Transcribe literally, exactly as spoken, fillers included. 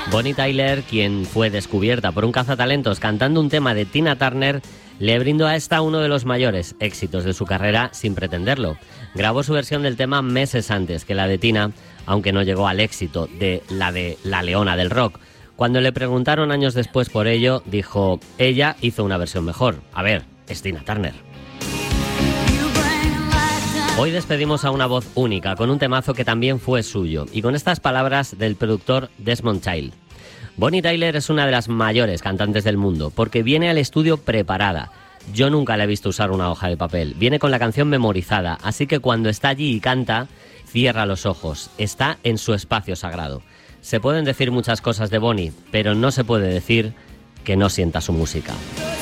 Bonnie Tyler, quien fue descubierta por un cazatalentos cantando un tema de Tina Turner, le brindó a esta uno de los mayores éxitos de su carrera sin pretenderlo. Grabó su versión del tema meses antes que la de Tina, aunque no llegó al éxito de la de La Leona del Rock. Cuando le preguntaron años después por ello, dijo, ella hizo una versión mejor. A ver, es Tina Turner. Hoy despedimos a una voz única, con un temazo que también fue suyo, y con estas palabras del productor Desmond Child. Bonnie Tyler es una de las mayores cantantes del mundo, porque viene al estudio preparada. Yo nunca la he visto usar una hoja de papel. Viene con la canción memorizada, así que cuando está allí y canta, cierra los ojos. Está en su espacio sagrado. Se pueden decir muchas cosas de Bonnie, pero no se puede decir que no sienta su música.